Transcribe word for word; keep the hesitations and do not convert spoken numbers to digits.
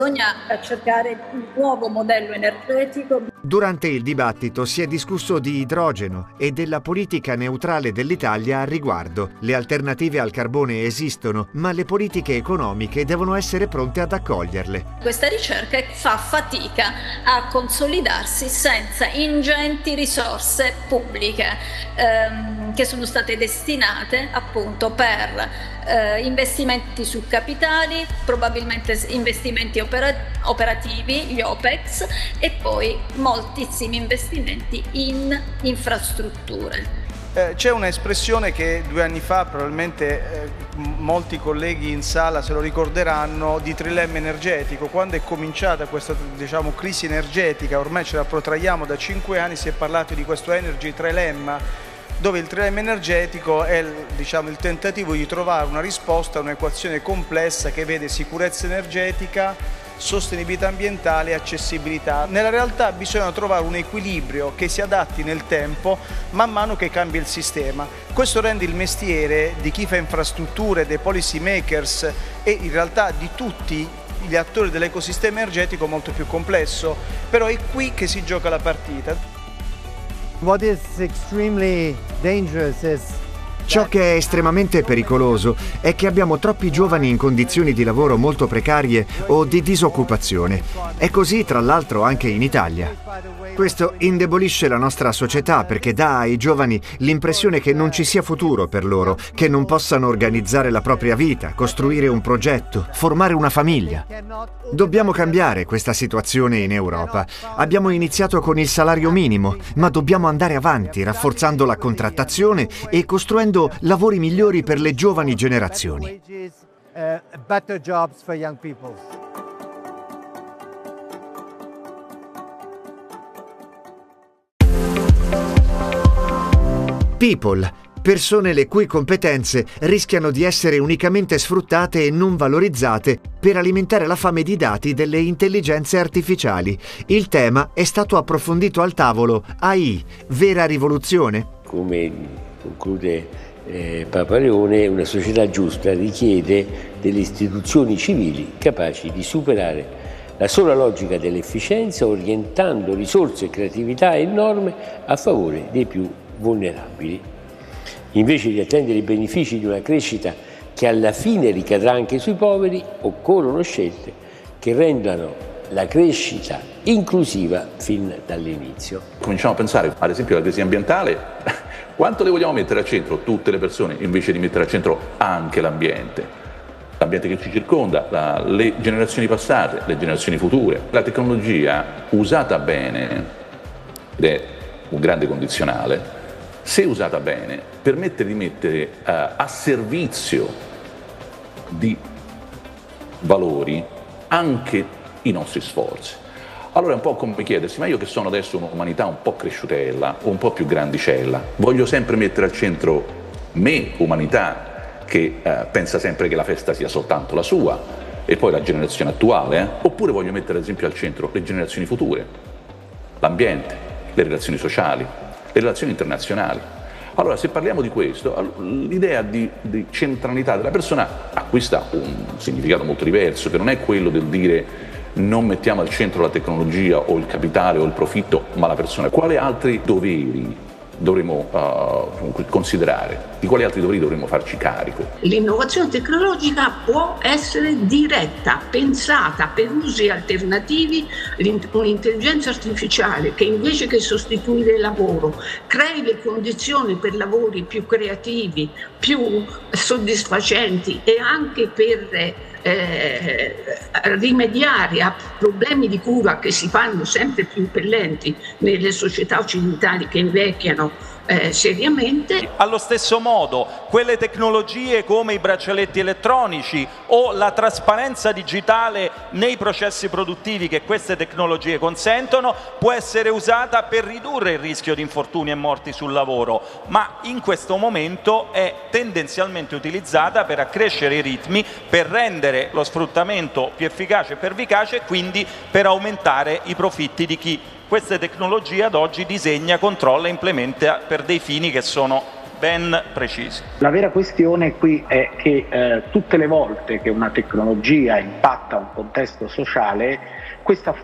Bisogna cercare un nuovo modello energetico. Durante il dibattito si è discusso di idrogeno e della politica neutrale dell'Italia al riguardo. Le alternative al carbone esistono, ma le politiche economiche devono essere pronte ad accoglierle. Questa ricerca fa fatica a consolidarsi senza ingenti risorse pubbliche ehm, che sono state destinate appunto per eh, investimenti su capitali, probabilmente investimenti opera- operativi, gli OPEX, e poi moltissimi investimenti in infrastrutture. Eh, c'è un'espressione che due anni fa probabilmente eh, molti colleghi in sala se lo ricorderanno, di trilemma energetico. Quando è cominciata questa, diciamo, crisi energetica, ormai ce la protraiamo da cinque anni, si è parlato di questo energy trilemma, dove il trilemma energetico è, diciamo, il tentativo di trovare una risposta a un'equazione complessa che vede sicurezza energetica, sostenibilità ambientale e accessibilità. Nella realtà bisogna trovare un equilibrio che si adatti nel tempo man mano che cambia il sistema. Questo rende il mestiere di chi fa infrastrutture, dei policy makers e in realtà di tutti gli attori dell'ecosistema energetico molto più complesso, però è qui che si gioca la partita. What is extremely dangerous is Ciò che è estremamente pericoloso è che abbiamo troppi giovani in condizioni di lavoro molto precarie o di disoccupazione. È così, tra l'altro, anche in Italia. Questo indebolisce la nostra società perché dà ai giovani l'impressione che non ci sia futuro per loro, che non possano organizzare la propria vita, costruire un progetto, formare una famiglia. Dobbiamo cambiare questa situazione in Europa. Abbiamo iniziato con il salario minimo, ma dobbiamo andare avanti rafforzando la contrattazione e costruendo lavori migliori per le giovani generazioni. People, persone le cui competenze rischiano di essere unicamente sfruttate e non valorizzate per alimentare la fame di dati delle intelligenze artificiali. Il tema è stato approfondito al tavolo A I, vera rivoluzione? Come conclude eh, Papa Leone, una società giusta richiede delle istituzioni civili capaci di superare la sola logica dell'efficienza, orientando risorse, creatività e norme a favore dei più vulnerabili. Invece di attendere i benefici di una crescita che alla fine ricadrà anche sui poveri, occorrono scelte che rendano la crescita inclusiva fin dall'inizio. Cominciamo a pensare, ad esempio, alla crisi ambientale, quanto le vogliamo mettere al centro tutte le persone invece di mettere al centro anche l'ambiente, l'ambiente che ci circonda, la, le generazioni passate, le generazioni future. La tecnologia usata bene, ed è un grande condizionale, se usata bene, permette di mettere uh, a servizio di valori anche i nostri sforzi. Allora è un po' come chiedersi, ma io che sono adesso un'umanità un po' cresciutella o un po' più grandicella, voglio sempre mettere al centro me, umanità, che uh, pensa sempre che la festa sia soltanto la sua, e poi la generazione attuale, eh? Oppure voglio mettere ad esempio al centro le generazioni future, l'ambiente, le relazioni sociali, le relazioni internazionali. Allora, se parliamo di questo, l'idea di, di centralità della persona acquista un significato molto diverso, che non è quello del dire non mettiamo al centro la tecnologia o il capitale o il profitto, ma la persona. Quali altri doveri dovremmo uh, considerare? Di quali altri doveri dovremmo farci carico? L'innovazione tecnologica può essere diretta, pensata per usi alternativi, un'intelligenza artificiale che invece che sostituire il lavoro crei le condizioni per lavori più creativi, più soddisfacenti e anche per eh, rimediare a problemi di cura che si fanno sempre più impellenti nelle società occidentali che invecchiano eh, seriamente. Allo stesso modo, quelle tecnologie come i braccialetti elettronici o la trasparenza digitale nei processi produttivi che queste tecnologie consentono può essere usata per ridurre il rischio di infortuni e morti sul lavoro, ma in questo momento è tendenzialmente utilizzata per accrescere i ritmi, per rendere lo sfruttamento più efficace e pervicace e quindi per aumentare i profitti di chi queste tecnologie ad oggi disegna, controlla e implementa per dei fini che sono ben precisi. La vera questione qui è che eh, tutte le volte che una tecnologia impatta un contesto sociale, questa